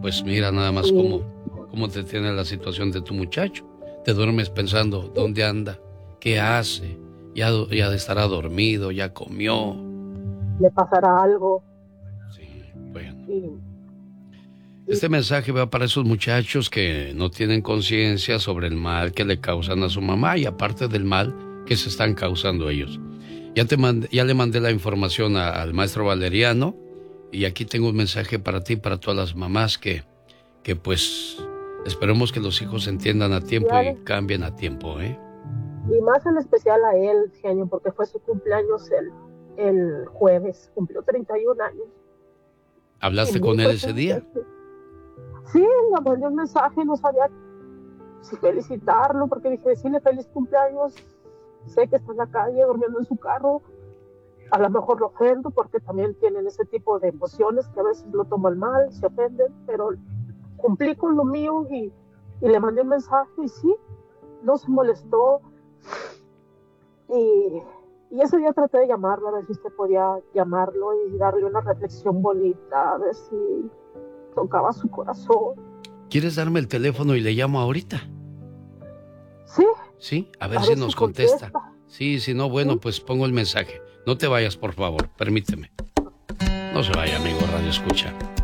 pues mira nada más cómo te tiene la situación de tu muchacho. Te duermes pensando, ¿dónde anda? ¿Qué hace? Ya estará dormido, ya comió. Le pasará algo. Sí, bueno. Este mensaje va para esos muchachos que no tienen conciencia sobre el mal que le causan a su mamá y aparte del mal que se están causando ellos. Ya le mandé la información al maestro Valeriano y aquí tengo un mensaje para ti, para todas las mamás que pues esperemos que los hijos entiendan a tiempo y cambien a tiempo, ¿eh? Y más en especial a él, genio, porque fue su cumpleaños el jueves, cumplió 31 años. ¿Hablaste con él ese día? Sí, le mandé un mensaje, no sabía si felicitarlo, porque dije, decirle feliz cumpleaños, sé que está en la calle durmiendo en su carro, a lo mejor lo ofendo, porque también tienen ese tipo de emociones que a veces lo toman mal, se ofenden, pero cumplí con lo mío y le mandé un mensaje y sí, no se molestó. Y ese día traté de llamarlo, a ver si usted podía llamarlo y darle una reflexión bonita, a ver si tocaba su corazón. ¿Quieres darme el teléfono y le llamo ahorita? Sí. Sí, a ver si nos contesta. Sí, si no, bueno, pues pongo el mensaje. No te vayas, por favor, permíteme. No se vaya, amigo Radio Escucha.